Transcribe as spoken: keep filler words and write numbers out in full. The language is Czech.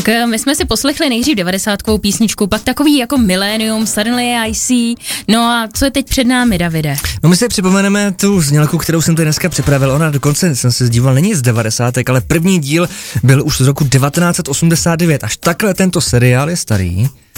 Tak my jsme si poslechli nejdřív devadesátkovou písničku, pak takový jako Millennium, Suddenly I See. No a co je teď před námi, Davide? No my si připomeneme tu znělku, kterou jsem tady dneska připravil. Ona dokonce, jsem se díval, není z devadesátek, ale první díl byl už z roku devatenáct set osmdesát devět. Až takhle tento seriál je starý.